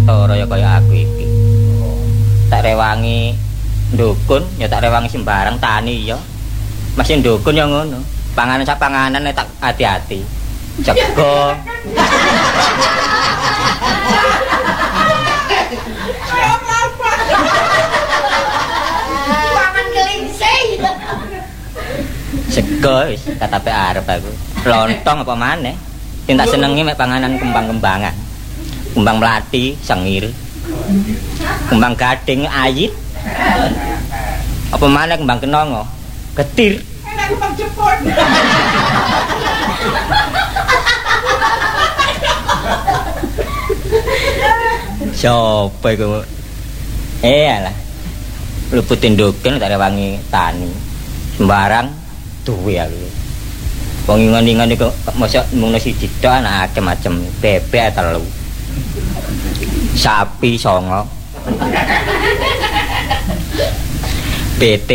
Bathara ya kaya aku iki. Tak rewangi ndukun, ya tak rewangi sembarang tani ya. Masih ndukun ya ngono. Panganan sak panganan tak hati-hati. Sego. Pangan kelingsing. Sego wis katape arep aku. Lontong apa maneh. Sing tak senengi mek panganan kembang-kembangan. Kembang melati, sengir. Kembang gading ayit. Apa maneh kembang kenongo? Getir. Enak kembang jepun. Sopo iku? Alah. Luputin nduken tak rewangi tani. Sembarang duwe aku. Wong ingon-ingon iku mosok mung siji tok ana akeh macem bebek 3. Sapi 9. PT